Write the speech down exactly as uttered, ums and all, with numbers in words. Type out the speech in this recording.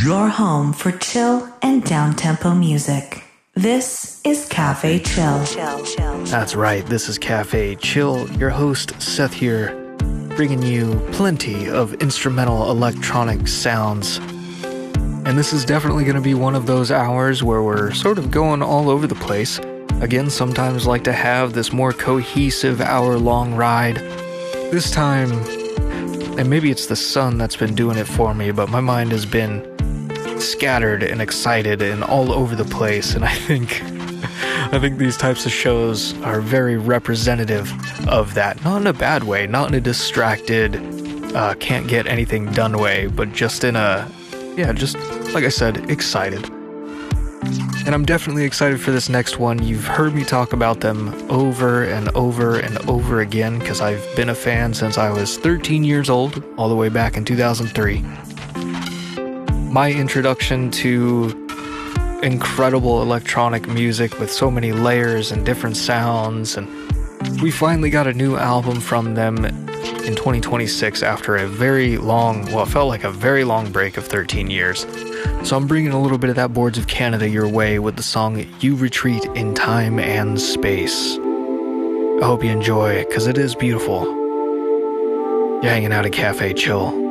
Your home for chill and down-tempo music. This is Cafe Chill. That's right, this is Cafe Chill. Your host, Seth here, bringing you plenty of instrumental electronic sounds. And this is definitely going to be one of those hours where we're sort of going all over the place. Again, sometimes like to have this more cohesive hour-long ride. This time, and maybe it's the sun that's been doing it for me, but my mind has been scattered and excited and all over the place, and I think I think these types of shows are very representative of that. Not in a bad way, not in a distracted, uh, can't get anything done way, but just in a, yeah, just, like I said, excited. And I'm definitely excited for this next one. You've heard me talk about them over and over and over again, because I've been a fan since I was thirteen years old, all the way back in two thousand three. My introduction to incredible electronic music with so many layers and different sounds, and we finally got a new album from them in twenty twenty-six after a very long, well, it felt like a very long break of thirteen years. So I'm bringing a little bit of that Boards of Canada your way with the song You Retreat in Time and Space. I hope you enjoy it, because it is beautiful. You're hanging out at Cafe Chill.